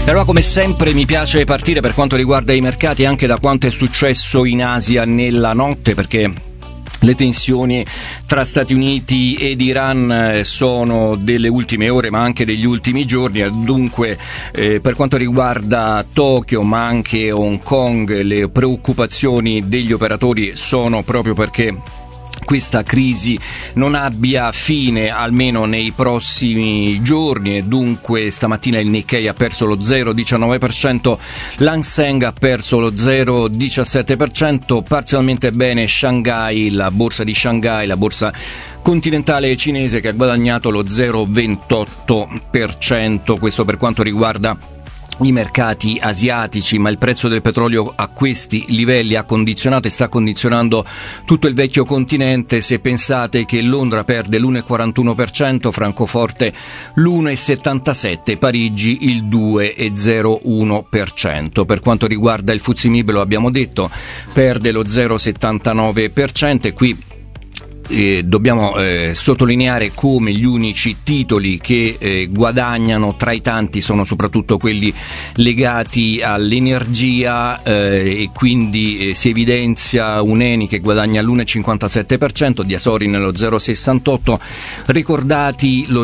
Allora, come sempre mi piace partire per quanto riguarda i mercati anche da quanto è successo in Asia nella notte, perché le tensioni tra Stati Uniti ed Iran sono delle ultime ore ma anche degli ultimi giorni. Dunque per quanto riguarda Tokyo ma anche Hong Kong, le preoccupazioni degli operatori sono proprio perché questa crisi non abbia fine almeno nei prossimi giorni, e dunque stamattina il Nikkei ha perso lo 0,19%, l'Hang Seng ha perso lo 0,17%, parzialmente bene Shanghai, la borsa di Shanghai, la borsa continentale cinese, che ha guadagnato lo 0,28%, questo per quanto riguarda i mercati asiatici. Ma il prezzo del petrolio a questi livelli ha condizionato e sta condizionando tutto il vecchio continente. Se pensate che Londra perde l'1,41%, Francoforte l'1,77%, Parigi il 2,01%. Per quanto riguarda il FTSE MIB, lo abbiamo detto, perde lo 0,79%, e qui dobbiamo sottolineare come gli unici titoli che guadagnano tra i tanti sono soprattutto quelli legati all'energia, e quindi si evidenzia Uneni che guadagna l'1,57%, Diasorin lo 0,68%, ricordati lo